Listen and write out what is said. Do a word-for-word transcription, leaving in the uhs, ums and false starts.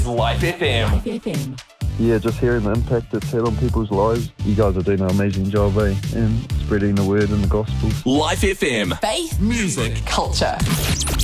Life F M. Life F M. Yeah, just hearing the impact it's had on people's lives. You guys are doing an amazing job, eh? And spreading the word and the gospel. Life F M. Faith, Music. culture.